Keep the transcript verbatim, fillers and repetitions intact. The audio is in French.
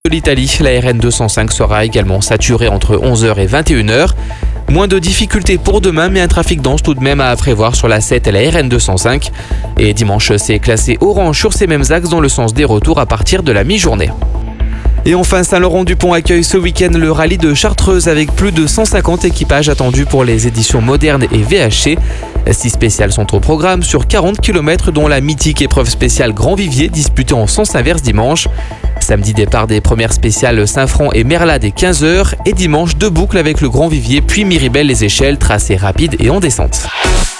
de l'Italie, la R N deux cent cinq sera également saturée entre onze heures et vingt et une heures. Moins de difficultés pour demain, mais un trafic dense tout de même à prévoir sur la sept et la R N deux cent cinq. Et dimanche, c'est classé orange sur ces mêmes axes dans le sens des retours à partir de la mi-journée. Et enfin, Saint-Laurent-du-Pont accueille ce week-end le rallye de Chartreuse avec plus de cent cinquante équipages attendus pour les éditions modernes et V H C. Six spéciales sont au programme sur quarante kilomètres, dont la mythique épreuve spéciale Grand Vivier disputée en sens inverse dimanche. Samedi, départ des premières spéciales Saint-Front et Merla dès quinze heures et dimanche, deux boucles avec le Grand Vivier puis Miribel les Échelles, tracé rapide et en descente.